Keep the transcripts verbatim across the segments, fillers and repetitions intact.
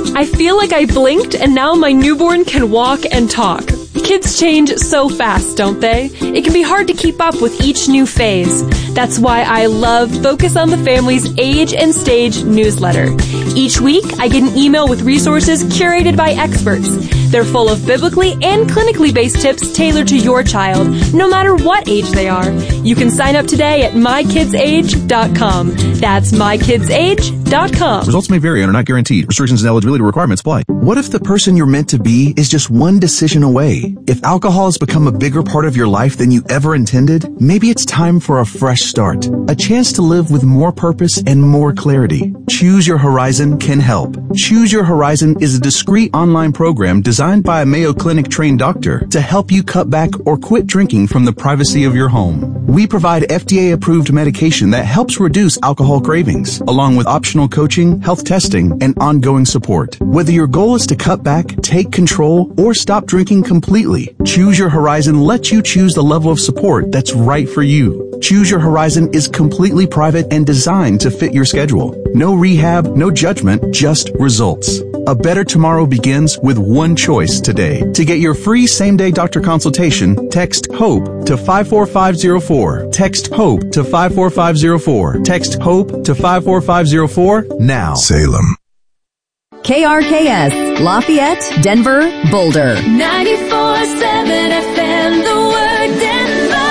I feel like I blinked and now my newborn can walk and talk. Kids change so fast, don't they? It can be hard to keep up with each new phase. That's why I love Focus on the Family's Age and Stage newsletter. Each week, I get an email with resources curated by experts. They're full of biblically and clinically based tips tailored to your child, no matter what age they are. You can sign up today at my kids age dot com. That's my kids age dot com. Results may vary and are not guaranteed. Restrictions and eligibility requirements apply. What if the person you're meant to be is just one decision away? If alcohol has become a bigger part of your life than you ever intended, maybe it's time for a fresh start. A chance to live with more purpose and more clarity. Choose Your Horizon can help. Choose Your Horizon is a discreet online program designed by a Mayo Clinic trained doctor to help you cut back or quit drinking from the privacy of your home. We provide F D A-approved medication that helps reduce alcohol cravings, along with optional coaching, health testing, and ongoing support. Whether your goal is to cut back, take control, or stop drinking completely, Choose Your Horizon lets you choose the level of support that's right for you. Choose Your Horizon is completely private and designed to fit your schedule. No rehab, no judgment, just results. A better tomorrow begins with one choice today. To get your free same-day doctor consultation, text HOPE to five four five zero four. Text HOPE to five four five zero four. Text HOPE to five four five zero four now. Salem. K R K S, Lafayette, Denver, Boulder. ninety-four seven F M, the word Denver.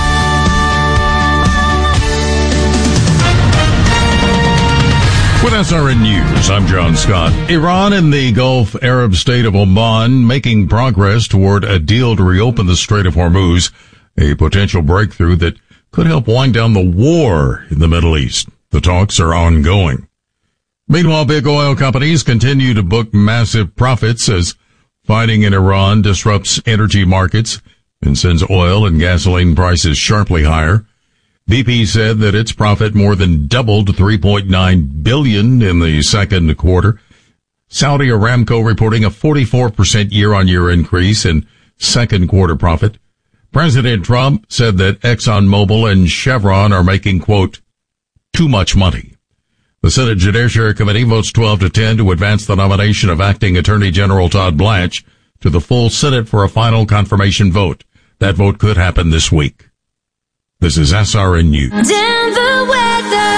With S R N News, I'm John Scott. Iran and the Gulf Arab state of Oman making progress toward a deal to reopen the Strait of Hormuz, a potential breakthrough that could help wind down the war in the Middle East. The talks are ongoing. Meanwhile, big oil companies continue to book massive profits as fighting in Iran disrupts energy markets and sends oil and gasoline prices sharply higher. B P said that its profit more than doubled to three point nine billion dollars in the second quarter. Saudi Aramco reporting a forty-four percent year-on-year increase in second quarter profit. President Trump said that ExxonMobil and Chevron are making, quote, too much money. The Senate Judiciary Committee votes twelve to ten to advance the nomination of Acting Attorney General Todd Blanche to the full Senate for a final confirmation vote. That vote could happen this week. This is S R N News. Denver weather.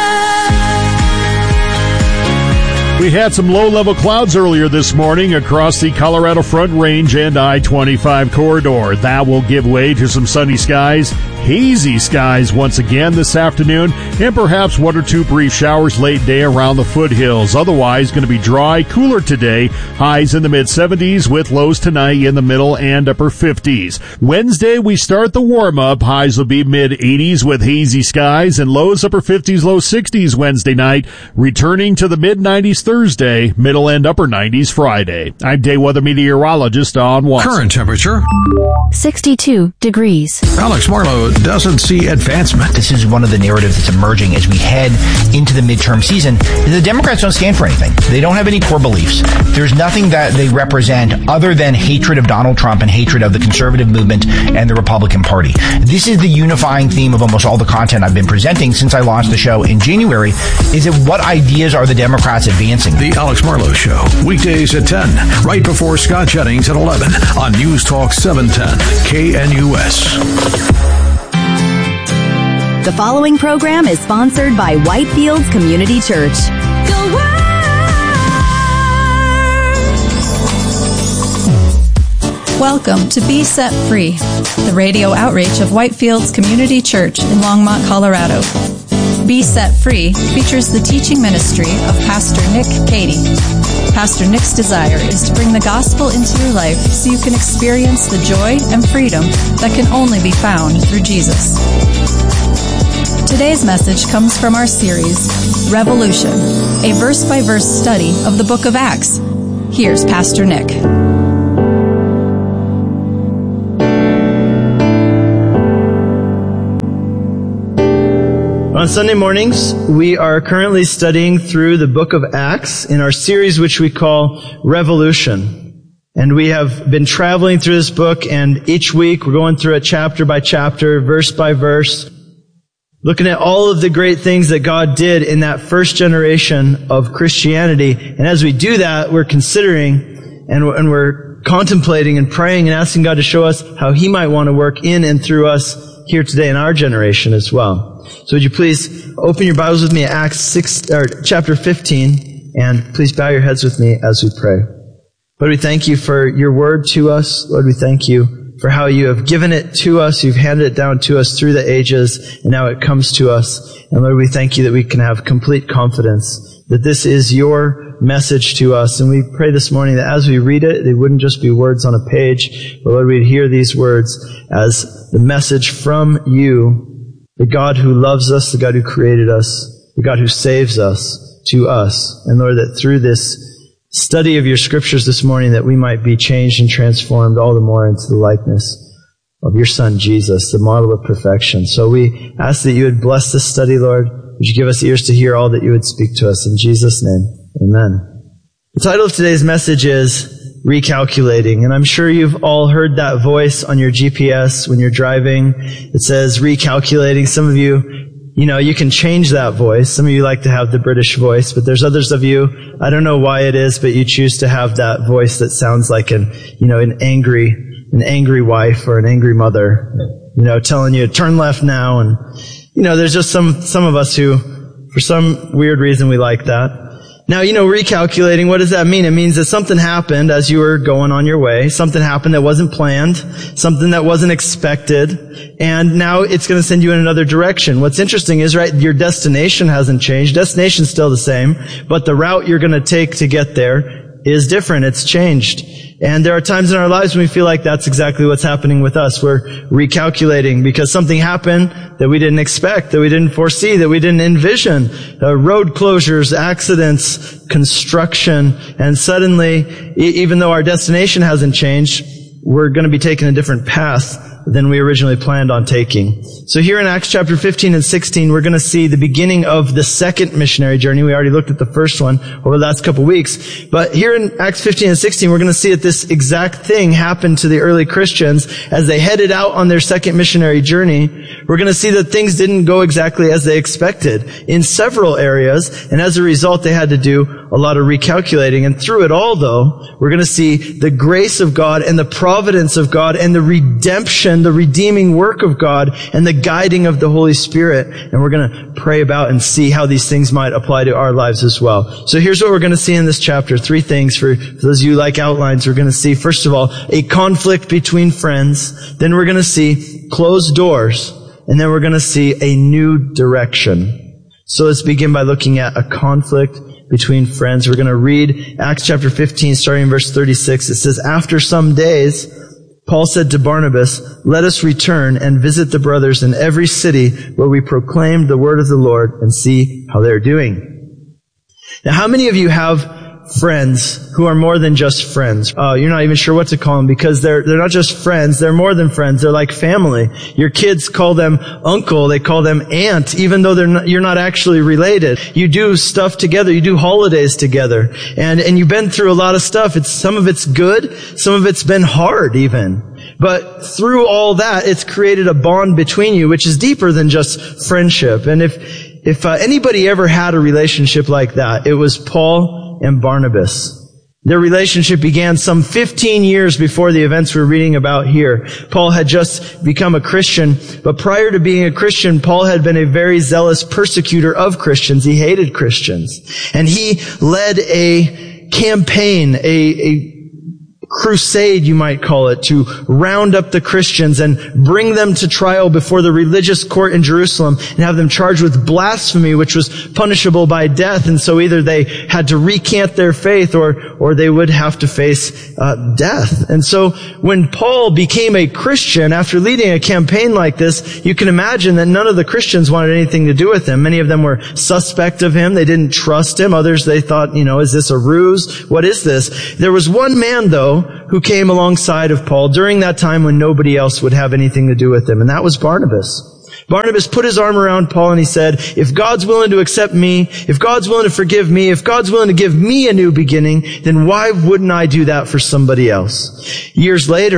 We had some low-level clouds earlier this morning across the Colorado Front Range and I twenty-five corridor. That will give way to some sunny skies, hazy skies once again this afternoon, and perhaps one or two brief showers late day around the foothills. Otherwise, going to be dry, cooler today. Highs in the mid-seventies with lows tonight in the middle and upper fifties. Wednesday, we start the warm-up. Highs will be mid-eighties with hazy skies and lows upper fifties, low sixties Wednesday night. Returning to the mid-nineties Thursday, middle and upper nineties Friday. I'm day weather meteorologist Don Watson. Current temperature sixty-two degrees. Alex Marlowe doesn't see advancement. This is one of the narratives that's emerging as we head into the midterm season. The Democrats don't stand for anything. They don't have any core beliefs. There's nothing that they represent other than hatred of Donald Trump and hatred of the conservative movement and the Republican Party. This is the unifying theme of almost all the content I've been presenting since I launched the show in January, is that what ideas are the Democrats advancing? The Alex Marlowe Show, weekdays at ten, right before Scott Jennings at eleven on News Talk seven ten, K N U S. The following program is sponsored by Whitefields Community Church. The word. Welcome to Be Set Free, the radio outreach of Whitefields Community Church in Longmont, Colorado. Be Set Free features the teaching ministry of Pastor Nick Cady. Pastor Nick's desire is to bring the gospel into your life so you can experience the joy and freedom that can only be found through Jesus. Today's message comes from our series, Revolution, a verse-by-verse study of the book of Acts. Here's Pastor Nick. On Sunday mornings, we are currently studying through the book of Acts in our series which we call Revolution. And we have been traveling through this book, and each week we're going through it chapter by chapter, verse by verse. Looking at all of the great things that God did in that first generation of Christianity. And as we do that, we're considering and, and we're contemplating and praying and asking God to show us how He might want to work in and through us here today in our generation as well. So would you please open your Bibles with me at Acts six, or chapter fifteen, and please bow your heads with me as we pray. Lord, we thank you for your word to us. Lord, we thank you for how you have given it to us. You've handed it down to us through the ages, and now it comes to us. And Lord, we thank you that we can have complete confidence that this is your message to us. And we pray this morning that as we read it, they wouldn't just be words on a page, but Lord, we'd hear these words as the message from you, the God who loves us, the God who created us, the God who saves us, to us. And Lord, that through this study of your scriptures this morning, that we might be changed and transformed all the more into the likeness of your Son, Jesus, the model of perfection. So we ask that you would bless this study, Lord. Would you give us ears to hear all that you would speak to us? In Jesus' name, amen. The title of today's message is Recalculating. And I'm sure you've all heard that voice on your G P S when you're driving. It says recalculating. Some of you, you know, you can change that voice. Some of you like to have the British voice, but there's others of you, I don't know why it is, but you choose to have that voice that sounds like an, you know, an angry, an angry wife or an angry mother, you know, telling you, turn left now. And, you know, there's just some, some of us who, for some weird reason, we like that. Now, you know, recalculating, what does that mean? It means that something happened as you were going on your way. Something happened that wasn't planned. Something that wasn't expected. And now it's going to send you in another direction. What's interesting is, right, your destination hasn't changed. Destination's still the same, but the route you're going to take to get there is different. It's changed. And there are times in our lives when we feel like that's exactly what's happening with us. We're recalculating because something happened that we didn't expect, that we didn't foresee, that we didn't envision. Uh, road closures, accidents, construction, and suddenly, e- even though our destination hasn't changed, we're going to be taking a different path than we originally planned on taking. So here in Acts chapter fifteen and sixteen, we're going to see the beginning of the second missionary journey. We already looked at the first one over the last couple of weeks. But here in Acts fifteen and sixteen, we're going to see that this exact thing happened to the early Christians as they headed out on their second missionary journey. We're going to see that things didn't go exactly as they expected in several areas. And as a result, they had to do a lot of recalculating. And through it all, though, we're going to see the grace of God and the providence of God and the redemption, the redeeming work of God and the guiding of the Holy Spirit. And we're going to pray about and see how these things might apply to our lives as well. So here's what we're going to see in this chapter. Three things for, for those of you who like outlines. We're going to see, first of all, a conflict between friends. Then we're going to see closed doors. And then we're going to see a new direction. So let's begin by looking at a conflict between friends. We're going to read Acts chapter fifteen, starting in verse thirty-six. It says, after some days, Paul said to Barnabas, let us return and visit the brothers in every city where we proclaimed the word of the Lord and see how they're doing. Now, how many of you have friends who are more than just friends? Uh, you're not even sure what to call them because they're, they're not just friends. They're more than friends. They're like family. Your kids call them uncle. They call them aunt, even though they're not, you're not actually related. You do stuff together. You do holidays together. And, and you've been through a lot of stuff. It's, some of it's good. Some of it's been hard even. But through all that, it's created a bond between you, which is deeper than just friendship. And if, if uh, anybody ever had a relationship like that, it was Paul and Barnabas. Their relationship began some fifteen years before the events we're reading about here. Paul had just become a Christian, but prior to being a Christian, Paul had been a very zealous persecutor of Christians. He hated Christians. And he led a campaign, a, a crusade, you might call it, to round up the Christians and bring them to trial before the religious court in Jerusalem and have them charged with blasphemy, which was punishable by death. And so either they had to recant their faith or, or they would have to face uh, death. And so when Paul became a Christian after leading a campaign like this, you can imagine that none of the Christians wanted anything to do with him. Many of them were suspect of him. They didn't trust him. Others, they thought, you know, is this a ruse? What is this? There was one man, though, who came alongside of Paul during that time when nobody else would have anything to do with him, and that was Barnabas. Barnabas put his arm around Paul and he said, if God's willing to accept me, if God's willing to forgive me, if God's willing to give me a new beginning, then why wouldn't I do that for somebody else? Years later,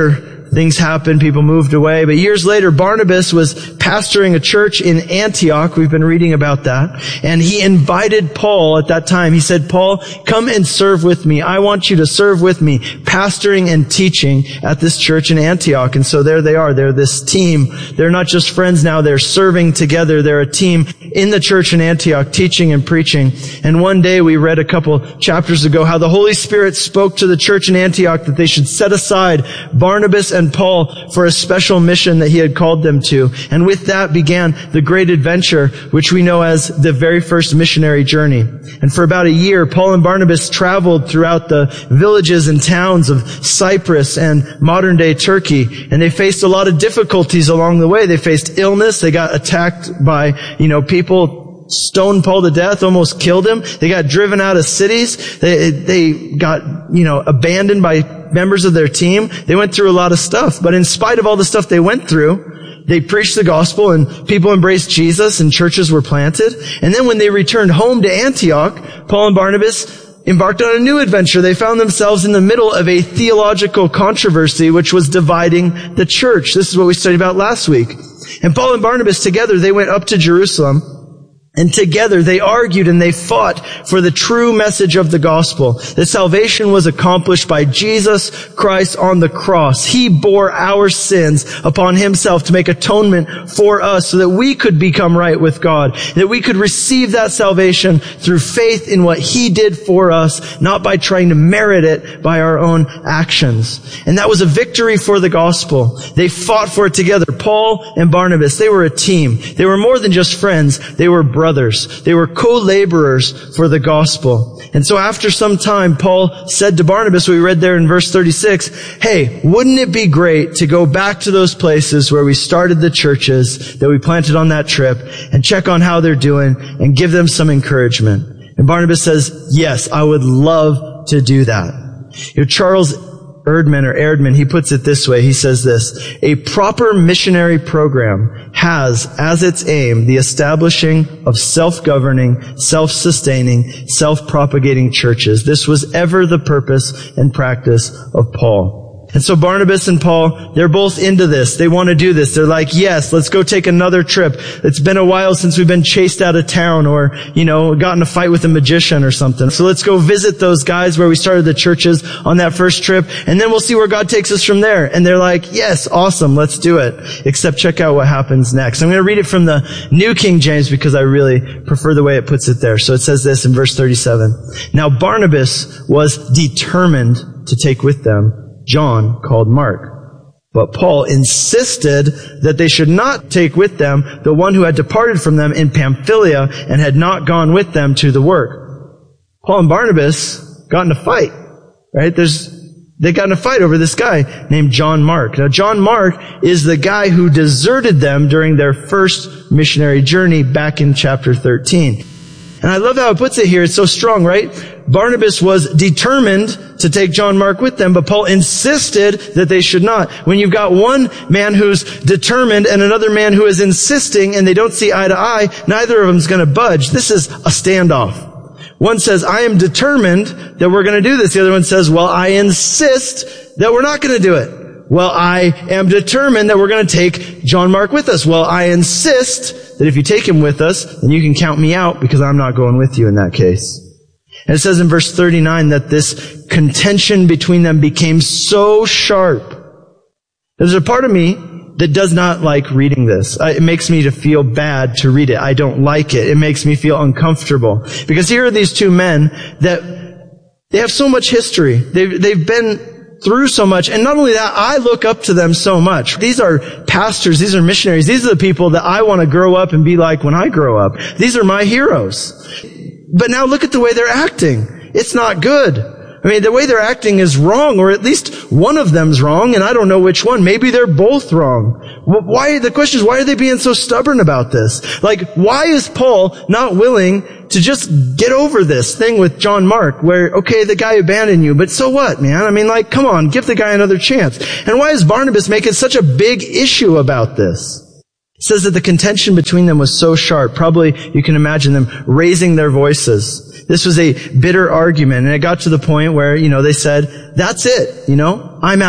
things happened, people moved away. But years later, Barnabas was pastoring a church in Antioch. We've been reading about that. And he invited Paul at that time. He said, Paul, come and serve with me. I want you to serve with me, pastoring and teaching at this church in Antioch. And so there they are. They're this team. They're not just friends now. They're serving together. They're a team in the church in Antioch, teaching and preaching. And one day we read a couple chapters ago how the Holy Spirit spoke to the church in Antioch that they should set aside Barnabas and Paul for a special mission that he had called them to. And with that began the great adventure, which we know as the very first missionary journey. And for about a year, Paul and Barnabas traveled throughout the villages and towns of Cyprus and modern day Turkey. And they faced a lot of difficulties along the way. They faced illness. They got attacked by, you know, people, stoned Paul to death, almost killed him. They got driven out of cities. They, they got, you know, abandoned by members of their team. They went through a lot of stuff. But in spite of all the stuff they went through, they preached the gospel and people embraced Jesus and churches were planted. And then when they returned home to Antioch, Paul and Barnabas embarked on a new adventure. They found themselves in the middle of a theological controversy which was dividing the church. This is what we studied about last week. And Paul and Barnabas together, they went up to Jerusalem. And together they argued and they fought for the true message of the gospel, that salvation was accomplished by Jesus Christ on the cross. He bore our sins upon himself to make atonement for us so that we could become right with God, that we could receive that salvation through faith in what he did for us, not by trying to merit it by our own actions. And that was a victory for the gospel. They fought for it together. Paul and Barnabas, they were a team. They were more than just friends. They were brothers. They were co-laborers for the gospel. And so after some time, Paul said to Barnabas, we read there in verse thirty-six, hey, wouldn't it be great to go back to those places where we started the churches that we planted on that trip and check on how they're doing and give them some encouragement? And Barnabas says, yes, I would love to do that. You know, Charles Erdman or Erdman, he puts it this way. He says this, a proper missionary program has as its aim the establishing of self-governing, self-sustaining, self-propagating churches. This was ever the purpose and practice of Paul. And so Barnabas and Paul, they're both into this. They want to do this. They're like, yes, let's go take another trip. It's been a while since we've been chased out of town or, you know, got in a fight with a magician or something. So let's go visit those guys where we started the churches on that first trip, and then we'll see where God takes us from there. And they're like, yes, awesome, let's do it. Except check out what happens next. I'm going to read it from the New King James because I really prefer the way it puts it there. So it says this in verse thirty-seven. Now Barnabas was determined to take with them John, called Mark. But Paul insisted that they should not take with them the one who had departed from them in Pamphylia and had not gone with them to the work. Paul and Barnabas got in a fight, right? There's, they got in a fight over this guy named John Mark. Now, John Mark is the guy who deserted them during their first missionary journey back in chapter thirteen. And I love how it puts it here. It's so strong, right? Barnabas was determined to take John Mark with them, but Paul insisted that they should not. When you've got one man who's determined and another man who is insisting and they don't see eye to eye, neither of them is going to budge. This is a standoff. One says, I am determined that we're going to do this. The other one says, well, I insist that we're not going to do it. Well, I am determined that we're going to take John Mark with us. Well, I insist that if you take him with us, then you can count me out because I'm not going with you in that case. And it says in verse thirty-nine that this contention between them became so sharp. There's a part of me that does not like reading this. It makes me to feel bad to read it. I don't like it. It makes me feel uncomfortable. Because here are these two men that they have so much history. They've, they've been through so much. And not only that, I look up to them so much. These are pastors. These are missionaries. These are the people that I want to grow up and be like when I grow up. These are my heroes. But now look at the way they're acting. It's not good. I mean, the way they're acting is wrong, or at least one of them's wrong, and I don't know which one. Maybe they're both wrong. Why, the question is, why are they being so stubborn about this? Like, why is Paul not willing to just get over this thing with John Mark, where, okay, the guy abandoned you, but so what, man? I mean, like, come on, give the guy another chance. And why is Barnabas making such a big issue about this? It says that the contention between them was so sharp. Probably you can imagine them raising their voices. This was a bitter argument, and it got to the point where, you know, they said, that's it, you know, I'm out.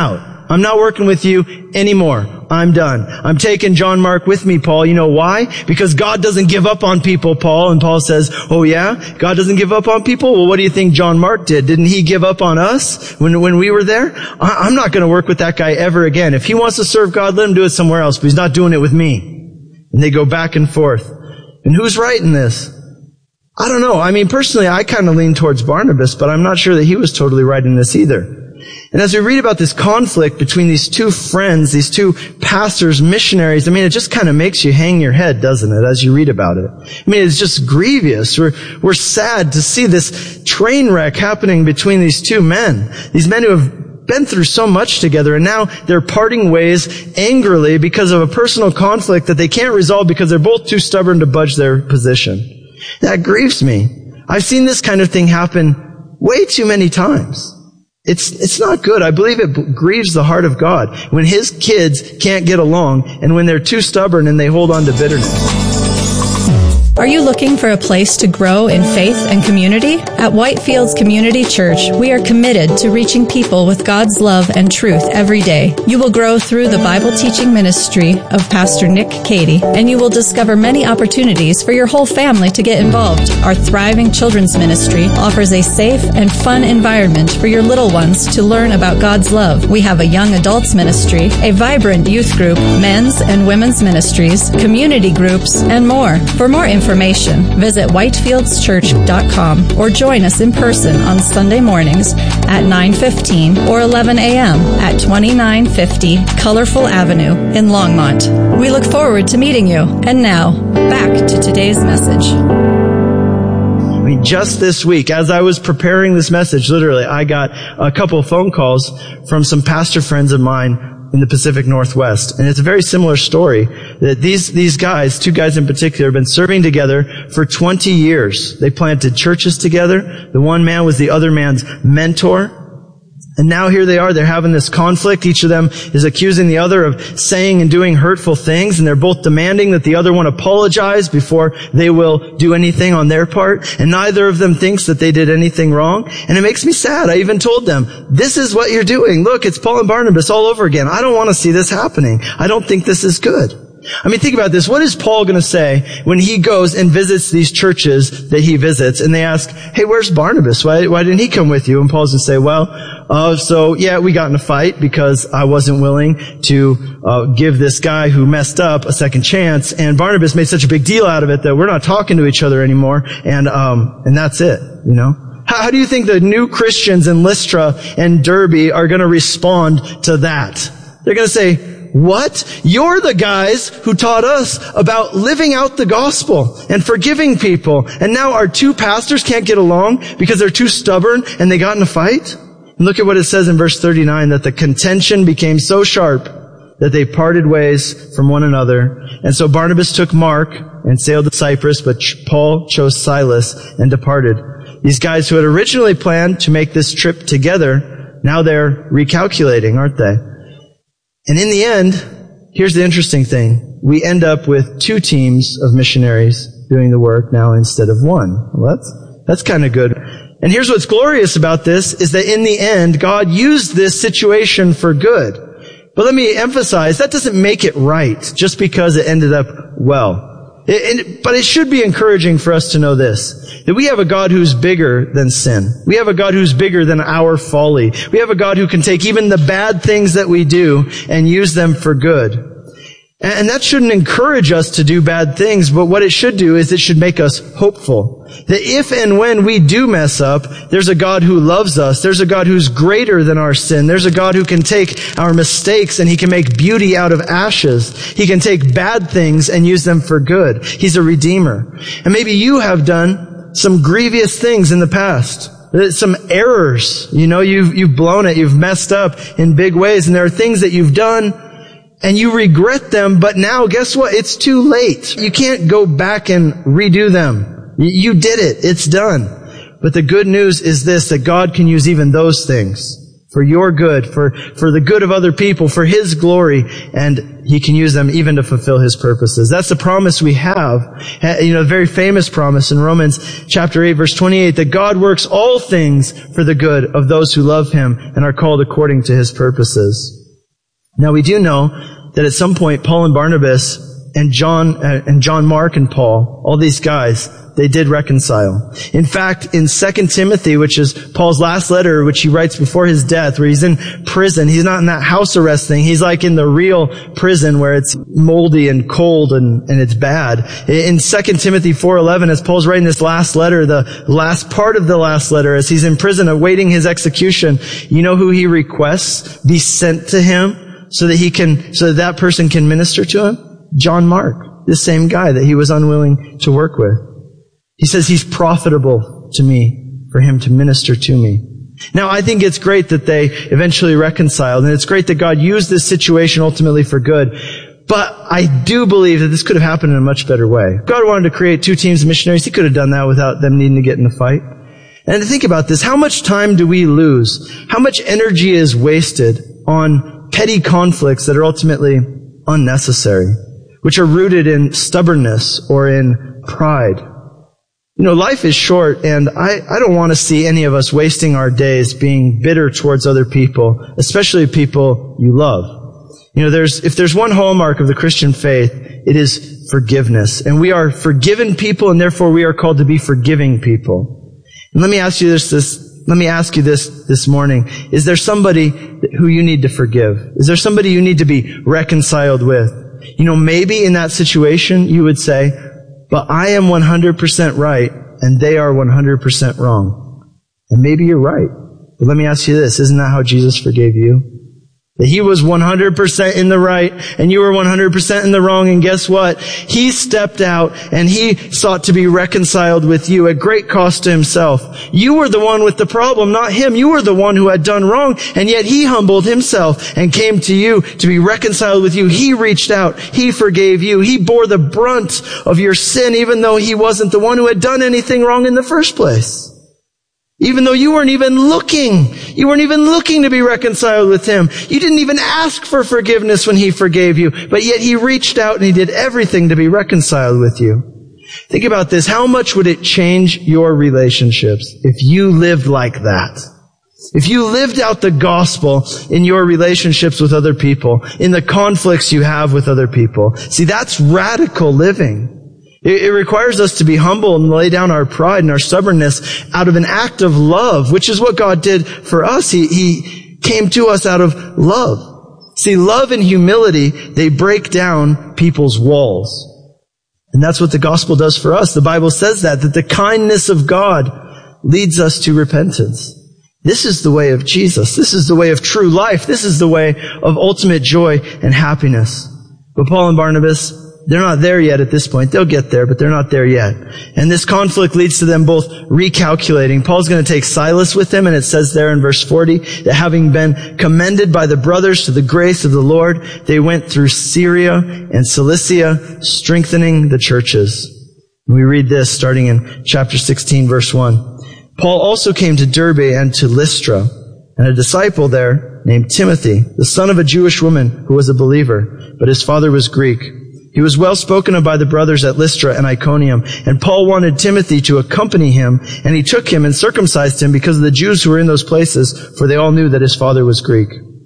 I'm not working with you anymore. I'm done. I'm taking John Mark with me, Paul. You know why? Because God doesn't give up on people, Paul. And Paul says, oh yeah? God doesn't give up on people? Well, what do you think John Mark did? Didn't he give up on us when, when we were there? I, I'm not going to work with that guy ever again. If he wants to serve God, let him do it somewhere else, but he's not doing it with me. And they go back and forth. And who's right in this? I don't know. I mean, personally, I kind of lean towards Barnabas, but I'm not sure that he was totally right in this either. And as we read about this conflict between these two friends, these two pastors, missionaries, I mean, it just kind of makes you hang your head, doesn't it, as you read about it? I mean, it's just grievous. We're, we're sad to see this train wreck happening between these two men. These men who have been through so much together, and now they're parting ways angrily because of a personal conflict that they can't resolve because they're both too stubborn to budge their position. That grieves me. I've seen this kind of thing happen way too many times. It's, it's not good. I believe it grieves the heart of God when His kids can't get along and when they're too stubborn and they hold on to bitterness. Are you looking for a place to grow in faith and community? At Whitefields Community Church, we are committed to reaching people with God's love and truth every day. You will grow through the Bible teaching ministry of Pastor Nick Cady, and you will discover many opportunities for your whole family to get involved. Our thriving children's ministry offers a safe and fun environment for your little ones to learn about God's love. We have a young adults ministry, a vibrant youth group, men's and women's ministries, community groups, and more. For more information, Information, visit whitefields church dot com or join us in person on Sunday mornings at nine fifteen or eleven a.m. at twenty-nine fifty Colorful Avenue in Longmont. We look forward to meeting you. And now, back to today's message. I mean, just this week, as I was preparing this message, literally, I got a couple of phone calls from some pastor friends of mine in the Pacific Northwest. And it's a very similar story that these, these guys, two guys in particular, have been serving together for twenty years. They planted churches together. The one man was the other man's mentor. And now here they are, they're having this conflict. Each of them is accusing the other of saying and doing hurtful things, and they're both demanding that the other one apologize before they will do anything on their part. And neither of them thinks that they did anything wrong. And it makes me sad. I even told them, this is what you're doing. Look, it's Paul and Barnabas all over again. I don't want to see this happening. I don't think this is good. I mean, think about this. What is Paul going to say when he goes and visits these churches that he visits, and they ask, hey, where's Barnabas? Why, why didn't he come with you? And Paul's going to say, well, uh, so yeah, we got in a fight because I wasn't willing to uh, give this guy who messed up a second chance, and Barnabas made such a big deal out of it that we're not talking to each other anymore, and um, and that's it, you know? How, how do you think the new Christians in Lystra and Derbe are going to respond to that? They're going to say, what? You're the guys who taught us about living out the gospel and forgiving people. And now our two pastors can't get along because they're too stubborn and they got in a fight? And look at what it says in verse thirty-nine, that the contention became so sharp that they parted ways from one another. And so Barnabas took Mark and sailed to Cyprus, but Paul chose Silas and departed. These guys who had originally planned to make this trip together, now they're recalculating, aren't they? And in the end, here's the interesting thing. We end up with two teams of missionaries doing the work now instead of one. Well, that's, that's kind of good. And here's what's glorious about this is that in the end, God used this situation for good. But let me emphasize, that doesn't make it right just because it ended up well. It, it, but it should be encouraging for us to know this, that we have a God who's bigger than sin. We have a God who's bigger than our folly. We have a God who can take even the bad things that we do and use them for good. And, and that shouldn't encourage us to do bad things, but what it should do is it should make us hopeful. That if and when we do mess up, there's a God who loves us. There's a God who's greater than our sin. There's a God who can take our mistakes and He can make beauty out of ashes. He can take bad things and use them for good. He's a redeemer. And maybe you have done some grievous things in the past. Some errors. You know, you've, you've blown it. You've messed up in big ways. And there are things that you've done and you regret them, but now guess what? It's too late. You can't go back and redo them. You did it. It's done. But the good news is this, that God can use even those things for your good, for, for the good of other people, for His glory, and He can use them even to fulfill His purposes. That's the promise we have. You know, a very famous promise in Romans chapter eight, verse twenty-eight, that God works all things for the good of those who love Him and are called according to His purposes. Now we do know that at some point Paul and Barnabas and John uh, and John Mark and Paul, all these guys, they did reconcile. In fact, in Second Timothy, which is Paul's last letter, which he writes before his death, where he's in prison, he's not in that house arrest thing, he's like in the real prison where it's moldy and cold and, and it's bad. In Second Timothy four eleven, as Paul's writing this last letter, the last part of the last letter, as he's in prison awaiting his execution, you know who he requests be sent to him so that he can, so that that person can minister to him? John Mark, the same guy that he was unwilling to work with. He says he's profitable to me for him to minister to me. Now, I think it's great that they eventually reconciled, and it's great that God used this situation ultimately for good. But I do believe that this could have happened in a much better way. If God wanted to create two teams of missionaries, he could have done that without them needing to get in a fight. And to think about this, how much time do we lose? How much energy is wasted on petty conflicts that are ultimately unnecessary, which are rooted in stubbornness or in pride? You know, life is short, and I, I don't want to see any of us wasting our days being bitter towards other people, especially people you love. You know, there's, if there's one hallmark of the Christian faith, it is forgiveness. And we are forgiven people, and therefore we are called to be forgiving people. And let me ask you this, this, let me ask you this this morning. Is there somebody who you need to forgive? Is there somebody you need to be reconciled with? You know, maybe in that situation you would say, but I am one hundred percent right, and they are one hundred percent wrong. And maybe you're right. But let me ask you this. Isn't that how Jesus forgave you? That he was one hundred percent in the right, and you were one hundred percent in the wrong, and guess what? He stepped out, and he sought to be reconciled with you at great cost to himself. You were the one with the problem, not him. You were the one who had done wrong, and yet he humbled himself and came to you to be reconciled with you. He reached out. He forgave you. He bore the brunt of your sin, even though he wasn't the one who had done anything wrong in the first place. Even though you weren't even looking. You weren't even looking to be reconciled with him. You didn't even ask for forgiveness when he forgave you. But yet he reached out and he did everything to be reconciled with you. Think about this. How much would it change your relationships if you lived like that? If you lived out the gospel in your relationships with other people, in the conflicts you have with other people. See, that's radical living. It requires us to be humble and lay down our pride and our stubbornness out of an act of love, which is what God did for us. He, He came to us out of love. See, love and humility, they break down people's walls. And that's what the gospel does for us. The Bible says that, that the kindness of God leads us to repentance. This is the way of Jesus. This is the way of true life. This is the way of ultimate joy and happiness. But Paul and Barnabas, they're not there yet at this point. They'll get there, but they're not there yet. And this conflict leads to them both recalculating. Paul's going to take Silas with him, and it says there in verse forty that having been commended by the brothers to the grace of the Lord, they went through Syria and Cilicia, strengthening the churches. And we read this starting in chapter sixteen, verse one. Paul also came to Derbe and to Lystra, and a disciple there named Timothy, the son of a Jewish woman who was a believer, but his father was Greek. He was well spoken of by the brothers at Lystra and Iconium, and Paul wanted Timothy to accompany him, and he took him and circumcised him because of the Jews who were in those places, for they all knew that his father was Greek.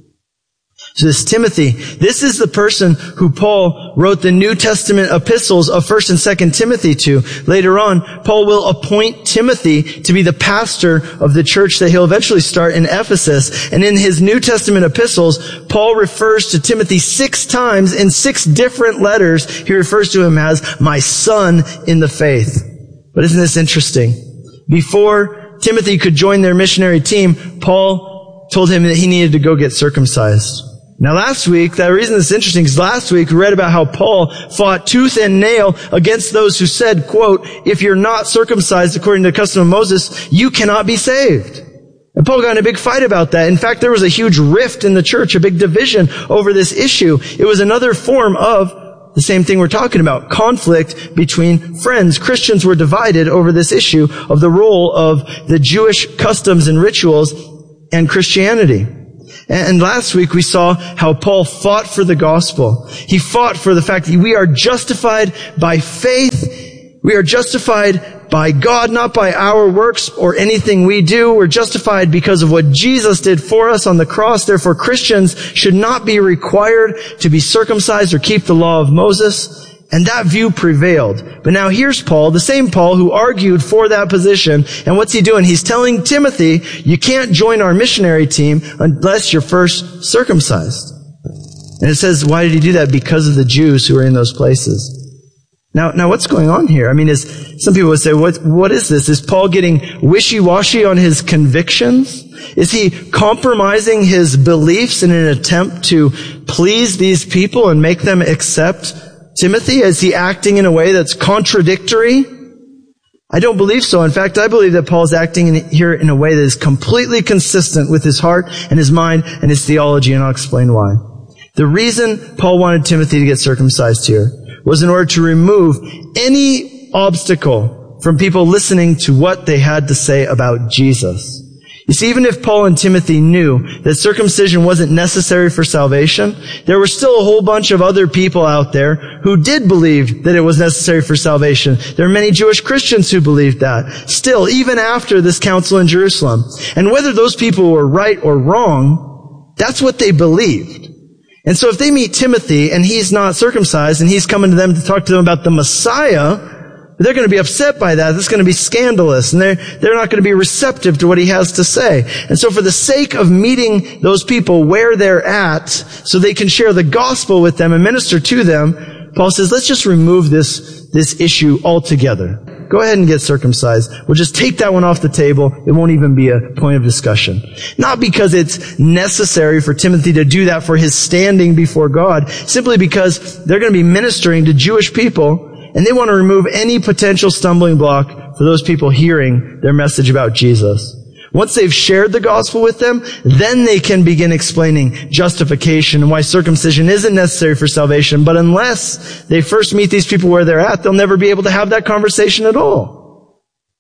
So this Timothy, this is the person who Paul wrote the New Testament epistles of First and Second Timothy to. Later on, Paul will appoint Timothy to be the pastor of the church that he'll eventually start in Ephesus. And in his New Testament epistles, Paul refers to Timothy six times in six different letters. He refers to him as my son in the faith. But isn't this interesting? Before Timothy could join their missionary team, Paul told him that he needed to go get circumcised. Now last week, the reason this is interesting is last week we read about how Paul fought tooth and nail against those who said, quote, if you're not circumcised according to the custom of Moses, you cannot be saved. And Paul got in a big fight about that. In fact, there was a huge rift in the church, a big division over this issue. It was another form of the same thing we're talking about, conflict between friends. Christians were divided over this issue of the role of the Jewish customs and rituals and Christianity. And last week we saw how Paul fought for the gospel. He fought for the fact that we are justified by faith. We are justified by God, not by our works or anything we do. We're justified because of what Jesus did for us on the cross. Therefore, Christians should not be required to be circumcised or keep the law of Moses. And that view prevailed. But now here's Paul, the same Paul who argued for that position. And what's he doing? He's telling Timothy, you can't join our missionary team unless you're first circumcised. And it says, why did he do that? Because of the Jews who are in those places. Now, now what's going on here? I mean, is, some people would say, what, what is this? Is Paul getting wishy-washy on his convictions? Is he compromising his beliefs in an attempt to please these people and make them accept Timothy? Is he acting in a way that's contradictory? I don't believe so. In fact, I believe that Paul's acting in, here in a way that is completely consistent with his heart and his mind and his theology, and I'll explain why. The reason Paul wanted Timothy to get circumcised here was in order to remove any obstacle from people listening to what they had to say about Jesus. You see, even if Paul and Timothy knew that circumcision wasn't necessary for salvation, there were still a whole bunch of other people out there who did believe that it was necessary for salvation. There are many Jewish Christians who believed that. Still, even after this council in Jerusalem. And whether those people were right or wrong, that's what they believed. And so if they meet Timothy and he's not circumcised and he's coming to them to talk to them about the Messiah, they're going to be upset by that. That's going to be scandalous. And they're, they're not going to be receptive to what he has to say. And so for the sake of meeting those people where they're at, so they can share the gospel with them and minister to them, Paul says, let's just remove this, this issue altogether. Go ahead and get circumcised. We'll just take that one off the table. It won't even be a point of discussion. Not because it's necessary for Timothy to do that for his standing before God, simply because they're going to be ministering to Jewish people, and they want to remove any potential stumbling block for those people hearing their message about Jesus. Once they've shared the gospel with them, then they can begin explaining justification and why circumcision isn't necessary for salvation. But unless they first meet these people where they're at, they'll never be able to have that conversation at all.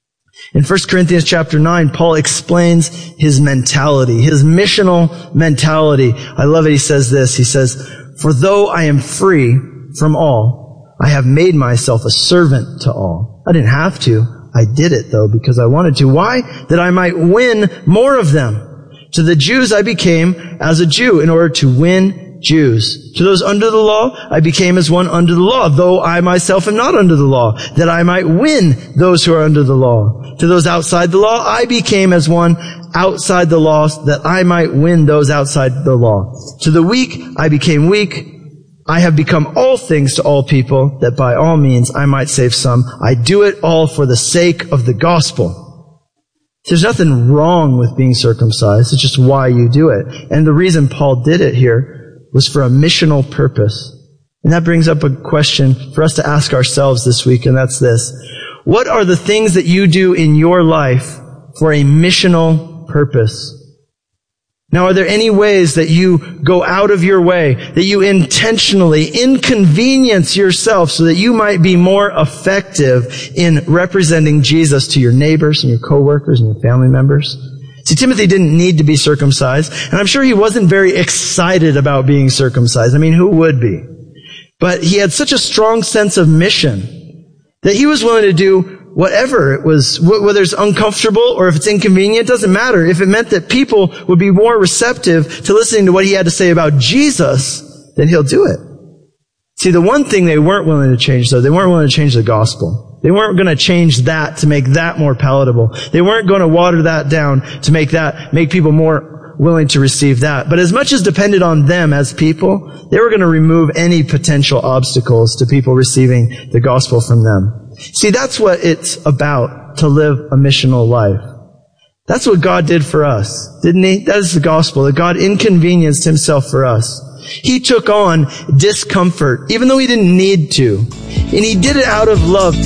In First Corinthians chapter nine, Paul explains his mentality, his missional mentality. I love it. He says this. He says, "For though I am free from all, I have made myself a servant to all." I didn't have to. I did it, though, because I wanted to. Why? That I might win more of them. To the Jews I became as a Jew in order to win Jews. To those under the law, I became as one under the law, though I myself am not under the law, that I might win those who are under the law. To those outside the law, I became as one outside the law, that I might win those outside the law. To the weak, I became weak. I have become all things to all people, that by all means I might save some. I do it all for the sake of the gospel. There's nothing wrong with being circumcised. It's just why you do it. And the reason Paul did it here was for a missional purpose. And that brings up a question for us to ask ourselves this week, and that's this. What are the things that you do in your life for a missional purpose? Now, are there any ways that you go out of your way, that you intentionally inconvenience yourself so that you might be more effective in representing Jesus to your neighbors and your coworkers and your family members? See, Timothy didn't need to be circumcised, and I'm sure he wasn't very excited about being circumcised. I mean, who would be? But he had such a strong sense of mission that he was willing to do whatever it was, whether it's uncomfortable or if it's inconvenient, doesn't matter. If it meant that people would be more receptive to listening to what he had to say about Jesus, then he'll do it. See, the one thing they weren't willing to change, though, they weren't willing to change the gospel. They weren't going to change that to make that more palatable. They weren't going to water that down to make that, make people more willing to receive that. But as much as depended on them as people, they were going to remove any potential obstacles to people receiving the gospel from them. See, that's what it's about, to live a missional life. That's what God did for us, didn't He? That is the gospel, that God inconvenienced Himself for us. He took on discomfort, even though He didn't need to. And He did it out of love.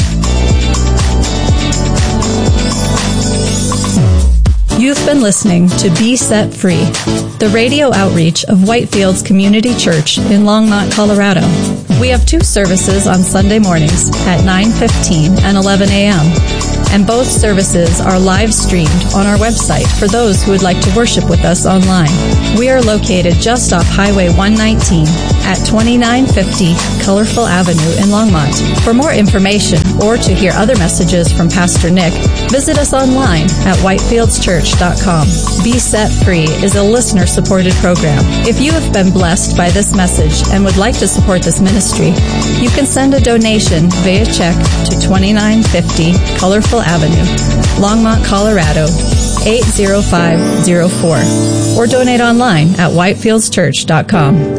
You've been listening to Be Set Free, the radio outreach of Whitefields Community Church in Longmont, Colorado. We have two services on Sunday mornings at nine fifteen and eleven a.m. and both services are live streamed on our website for those who would like to worship with us online. We are located just off Highway one nineteen at twenty-nine fifty Colorful Avenue in Longmont. For more information or to hear other messages from Pastor Nick, visit us online at whitefields church dot com. Be Set Free is a listener-supported program. If you have been blessed by this message and would like to support this ministry, you can send a donation via check to twenty-nine fifty Colorful Avenue, Longmont, Colorado, eight zero five zero four, or donate online at whitefields church dot com.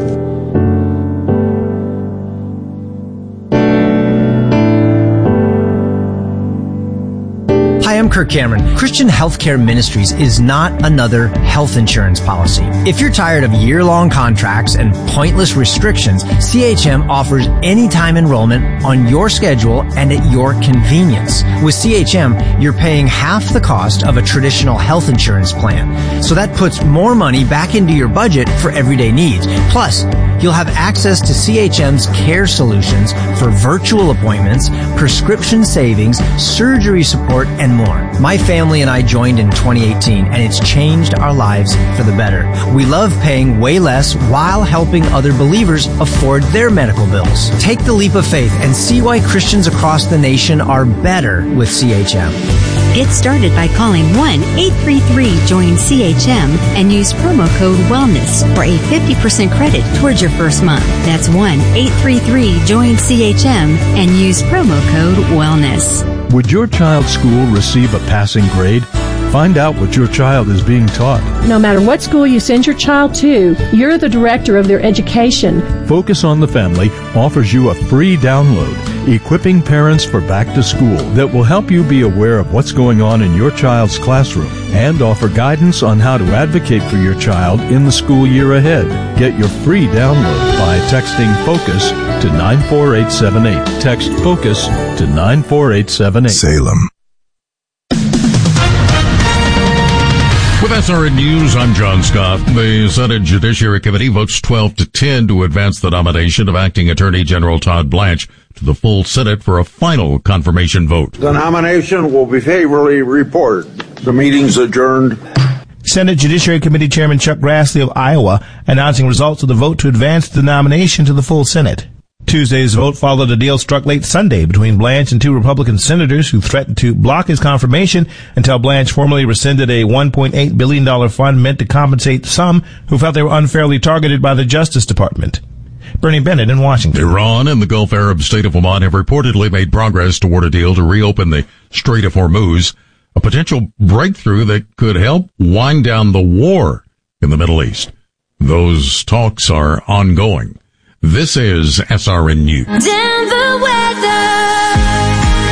Hi, I'm Kirk Cameron. Christian Healthcare Ministries is not another health insurance policy. If you're tired of year-long contracts and pointless restrictions, C H M offers anytime enrollment on your schedule and at your convenience. With C H M, you're paying half the cost of a traditional health insurance plan. So that puts more money back into your budget for everyday needs. Plus, you'll have access to C H M's care solutions for virtual appointments, prescription savings, surgery support, and more. My family and I joined in twenty eighteen, and it's changed our lives for the better. We love paying way less while helping other believers afford their medical bills. Take the leap of faith and see why Christians across the nation are better with C H M. Get started by calling one eight three three join C H M and use promo code WELLNESS for a fifty percent credit towards your first month. That's one eight three three join C H M and use promo code WELLNESS. Would your child's school receive a passing grade? Find out what your child is being taught. No matter what school you send your child to, you're the director of their education. Focus on the Family offers you a free download, equipping parents for back to school, that will help you be aware of what's going on in your child's classroom and offer guidance on how to advocate for your child in the school year ahead. Get your free download by texting FOCUS to nine four eight seven eight. Text FOCUS to nine four eight seven eight. Salem. With S R N News, I'm John Scott. The Senate Judiciary Committee votes twelve to ten to advance the nomination of Acting Attorney General Todd Blanche to the full Senate for a final confirmation vote. The nomination will be favorably reported. The meeting's adjourned. Senate Judiciary Committee Chairman Chuck Grassley of Iowa announcing results of the vote to advance the nomination to the full Senate. Tuesday's vote followed a deal struck late Sunday between Blanche and two Republican senators who threatened to block his confirmation until Blanche formally rescinded a one point eight billion dollars fund meant to compensate some who felt they were unfairly targeted by the Justice Department. Bernie Bennett in Washington. Iran and the Gulf Arab state of Oman have reportedly made progress toward a deal to reopen the Strait of Hormuz, a potential breakthrough that could help wind down the war in the Middle East. Those talks are ongoing. This is S R N News. Denver weather.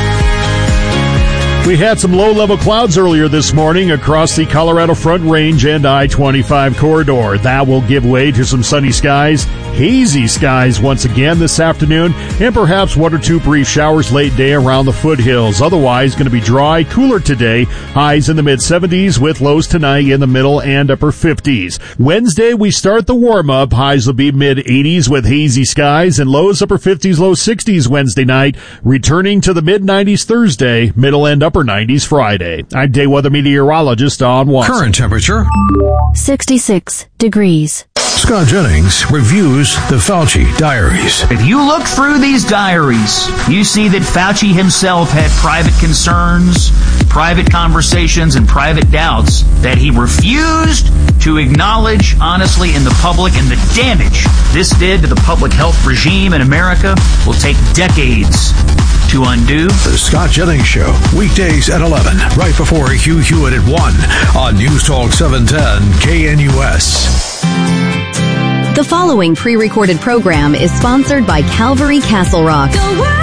We had some low-level clouds earlier this morning across the Colorado Front Range and I twenty-five corridor. That will give way to some sunny skies, hazy skies once again this afternoon, and perhaps one or two brief showers late day around the foothills. Otherwise, going to be dry, cooler today. Highs in the mid-seventies with lows tonight in the middle and upper fifties. Wednesday, we start the warm-up. Highs will be mid-eighties with hazy skies and lows upper fifties, low sixties Wednesday night. Returning to the mid-nineties Thursday, middle and upper nineties Friday. I'm day weather meteorologist Don Watson. Current temperature sixty-six degrees. Scott Jennings reviews the Fauci diaries. If you look through these diaries, you see that Fauci himself had private concerns, private conversations, and private doubts that he refused to acknowledge honestly in the public, and the damage this did to the public health regime in America will take decades to undo. The Scott Jennings Show, weekdays at eleven, right before Hugh Hewitt at one on News Talk seven ten K N U S. The following pre-recorded program is sponsored by Calvary Castle Rock.